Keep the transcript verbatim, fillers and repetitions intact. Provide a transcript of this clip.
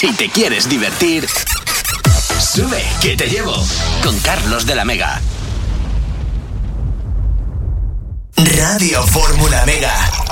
Si te quieres divertir, sube que te llevo con Carlos de la Mega. Radio Fórmula Mega.